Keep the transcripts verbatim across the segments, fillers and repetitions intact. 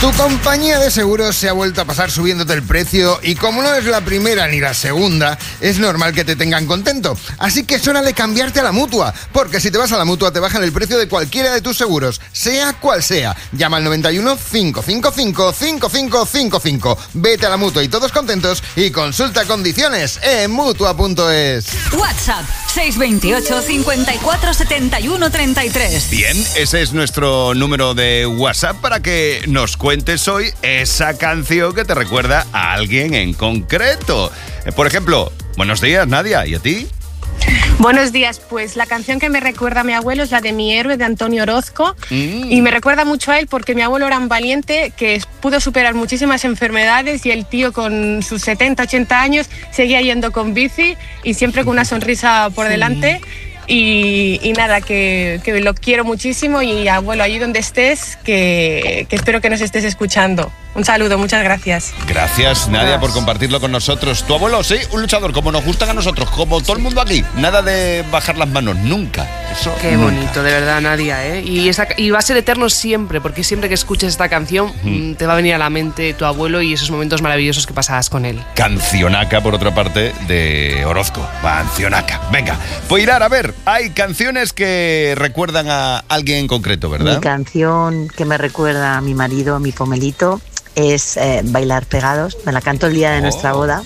Tu compañía de seguros se ha vuelto a pasar subiéndote el precio y como no es la primera ni la segunda, es normal que te tengan contento. Así que es hora de cambiarte a la Mutua, porque si te vas a la Mutua te bajan el precio de cualquiera de tus seguros, sea cual sea. Llama al noventa y uno, cinco cinco cinco, cinco cinco cinco cinco. Vete a la Mutua y todos contentos y consulta condiciones en Mutua punto es. WhatsApp seis dos ocho, cinco cuatro, siete uno, tres tres. Bien, ese es nuestro número de WhatsApp para que nos cuentes hoy esa canción que te recuerda a alguien en concreto. Por ejemplo, buenos días, Nadia, ¿y a ti? Buenos días, pues la canción que me recuerda a mi abuelo es la de Mi héroe, de Antonio Orozco, mm. y me recuerda mucho a él porque mi abuelo era un valiente que pudo superar muchísimas enfermedades y el tío con sus setenta, ochenta años seguía yendo con bici y siempre con una sonrisa por delante. Y, y nada, que, que lo quiero muchísimo y abuelo, allí donde estés, que, que espero que nos estés escuchando. Un saludo, muchas gracias. Gracias, Nadia, por compartirlo con nosotros. Tu abuelo, sí, un luchador, como nos gustan a nosotros, como todo el mundo aquí. Nada de bajar las manos, nunca. Eso, Qué nunca. bonito, de verdad, Nadia, ¿eh? Y, esa, y va a ser eterno siempre, porque siempre que escuches esta canción mm. te va a venir a la mente tu abuelo y esos momentos maravillosos que pasabas con él. Cancionaca, por otra parte, de Orozco. Cancionaca. Venga, pues Hilar, a ver, hay canciones que recuerdan a alguien en concreto, ¿verdad? Mi canción que me recuerda a mi marido, a mi pomelito, es eh, Bailar Pegados. Me la canto el día de oh. nuestra boda.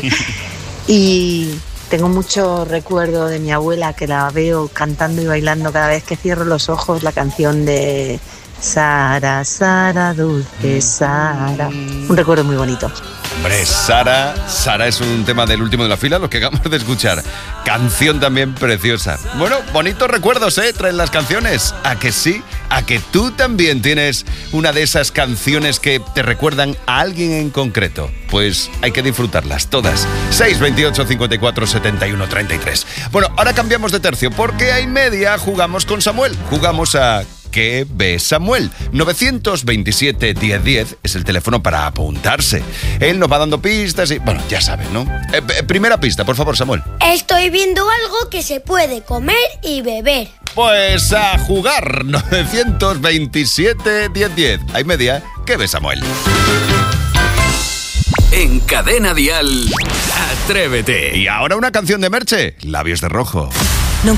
Y tengo mucho recuerdo de mi abuela, que la veo cantando y bailando cada vez que cierro los ojos, la canción de Sara, Sara, dulce Sara. Un recuerdo muy bonito. Hombre, Sara, Sara es un tema del último de la fila, lo que acabamos de escuchar. Canción también preciosa. Bueno, bonitos recuerdos, ¿eh? Traen las canciones. ¿A que sí? ¿A que tú también tienes una de esas canciones que te recuerdan a alguien en concreto? Pues hay que disfrutarlas todas. seis dos ocho, cinco cuatro, siete uno, tres tres. Bueno, ahora cambiamos de tercio porque a y media jugamos con Samuel. Jugamos a... ¿Qué ve Samuel? nueve dos siete, diez diez es el teléfono para apuntarse. Él nos va dando pistas y... Bueno, ya saben, ¿no? Eh, eh, primera pista, por favor, Samuel. Estoy viendo algo que se puede comer y beber. Pues a jugar. nueve dos siete, diez diez. Hay media. ¿Qué ve Samuel? En Cadena Dial, Atrévete. Y ahora una canción de Merche, Labios de Rojo.